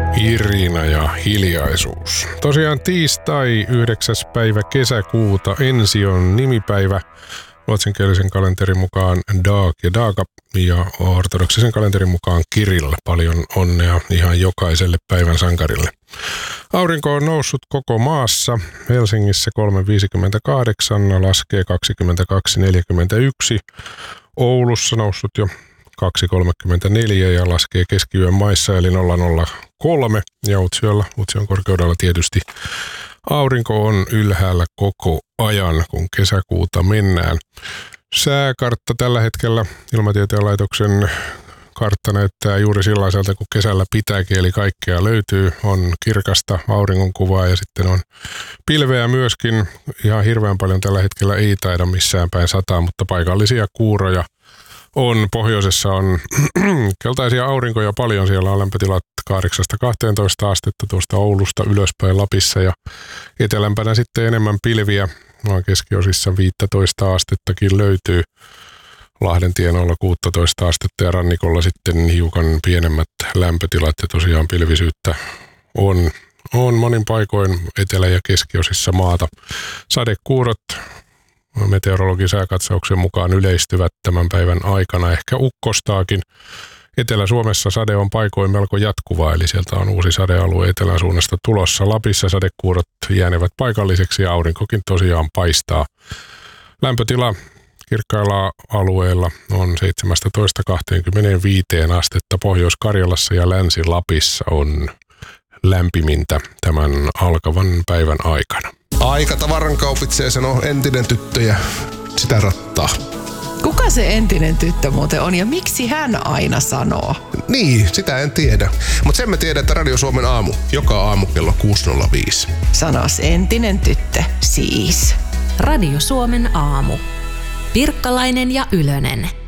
Irina ja hiljaisuus. Tosiaan tiistai 9. päivä kesäkuuta ensi on nimipäivä. Ruotsinkielisen kalenterin mukaan Dag ja Daga ja ortodoksisen kalenterin mukaan Kirill. Paljon onnea ihan jokaiselle päivän sankarille. Aurinko on noussut koko maassa. Helsingissä 3.58, laskee 22.41. Oulussa noussut jo 2.34 ja laskee keskiyön maissa eli 0.03. Ja Utsjoen korkeudella tietysti aurinko on ylhäällä koko ajan, kun kesäkuuta mennään. Sääkartta tällä hetkellä Ilmatieteen laitoksen kartta näyttää juuri sellaiselta kuin kesällä pitääkin, eli kaikkea löytyy. On kirkasta auringonkuvaa ja sitten on pilveä myöskin. Ihan hirveän paljon tällä hetkellä ei taida missään päin sataa, mutta paikallisia kuuroja on. Pohjoisessa on keltaisia aurinkoja paljon. Siellä on lämpötilat 8-12 astetta tuosta Oulusta ylöspäin Lapissa ja etelämpänä sitten enemmän pilviä. Noin keskiosissa 15 astettakin löytyy. Lahden tienoilla 16 astetta ja rannikolla sitten hiukan pienemmät lämpötilat ja tosiaan pilvisyyttä on monin paikoin etelä- ja keskiosissa maata. Sadekuurot meteorologin sääkatsauksen mukaan yleistyvät tämän päivän aikana, ehkä ukkostaakin. Etelä-Suomessa sade on paikoin melko jatkuvaa, eli sieltä on uusi sadealue etelän suunnasta tulossa. Lapissa sadekuurot jäänevät paikalliseksi ja aurinkokin tosiaan paistaa. Lämpötila kirkkailla alueilla on 17-25 astetta. Pohjois-Karjalassa ja Länsi-Lapissa on lämpimintä tämän alkavan päivän aikana. Aika tavaran kaupitsee, sanoo entinen tyttö ja sitä rattaa. Kuka se entinen tyttö muuten on ja miksi hän aina sanoo? Niin, sitä en tiedä. Mutta sen mä tiedän, että Radio Suomen aamu, joka aamu kello 6.05. Sanos entinen tyttö, siis. Radio Suomen aamu. Pirkkalainen ja Ylönen.